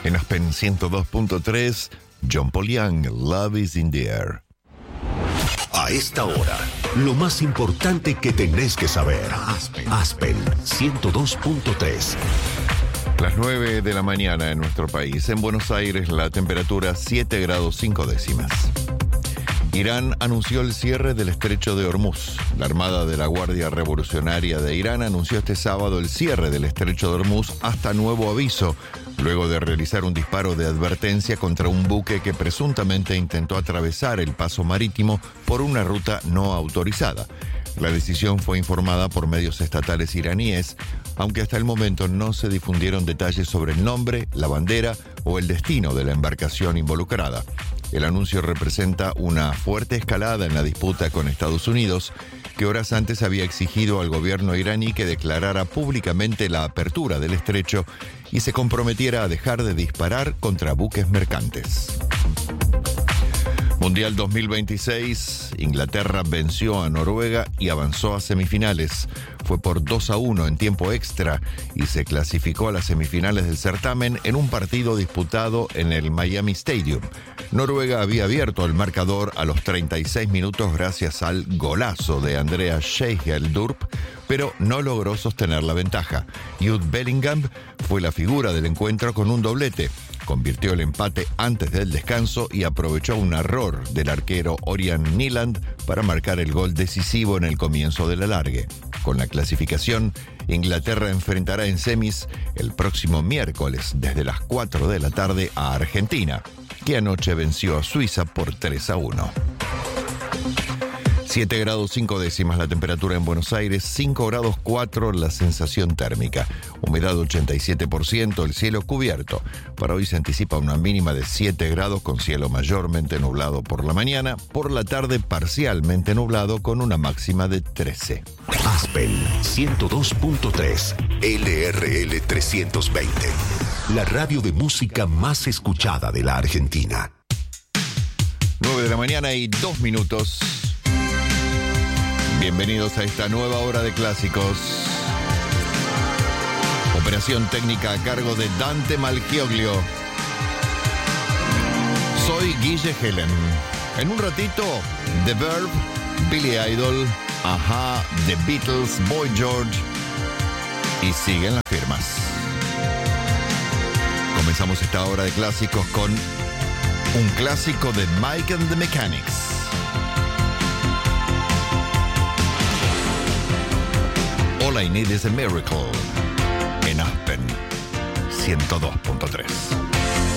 En Aspen 102.3, John Paul Young, Love is in the Air. A esta hora, lo más importante que tenés que saber. Aspen 102.3. Las 9 de la mañana en nuestro país. En Buenos Aires, la temperatura 7 grados 5 décimas. Irán anunció el cierre del estrecho de Hormuz. La Armada de la Guardia Revolucionaria de Irán anunció este sábado el cierre del estrecho de Hormuz hasta nuevo aviso, luego de realizar un disparo de advertencia contra un buque que presuntamente intentó atravesar el paso marítimo por una ruta no autorizada. La decisión fue informada por medios estatales iraníes, aunque hasta el momento no se difundieron detalles sobre el nombre, la bandera o el destino de la embarcación involucrada. El anuncio representa una fuerte escalada en la disputa con Estados Unidos, que horas antes había exigido al gobierno iraní que declarara públicamente la apertura del estrecho y se comprometiera a dejar de disparar contra buques mercantes. Mundial 2026, Inglaterra venció a Noruega y avanzó a semifinales. Fue por 2-1 en tiempo extra y se clasificó a las semifinales del certamen en un partido disputado en el Miami Stadium. Noruega había abierto el marcador a los 36 minutos gracias al golazo de Andreas Schjelderup, pero no logró sostener la ventaja. Jude Bellingham fue la figura del encuentro con un doblete. Convirtió el empate antes del descanso y aprovechó un error del arquero Ørjan Nyland para marcar el gol decisivo en el comienzo del alargue. Con la clasificación, Inglaterra enfrentará en semis el próximo miércoles desde las 4 de la tarde a Argentina, que anoche venció a Suiza por 3-1. 7 grados 5 décimas la temperatura en Buenos Aires, 5 grados 4 la sensación térmica, humedad 87%, el cielo cubierto. Para hoy se anticipa una mínima de 7 grados con cielo mayormente nublado por la mañana, por la tarde parcialmente nublado con una máxima de 13. Aspen 102.3, LRL 320, la radio de música más escuchada de la Argentina. 9 de la mañana y 2 minutos. Bienvenidos a esta nueva hora de clásicos. Operación técnica a cargo de Dante Malchioglio. Soy Guille Helen. En un ratito, The Verb, Billy Idol, Ajá, The Beatles, Boy George y siguen las firmas. Comenzamos esta hora de clásicos con un clásico de Mike and the Mechanics. All I Need is a Miracle en Aspen 102.3.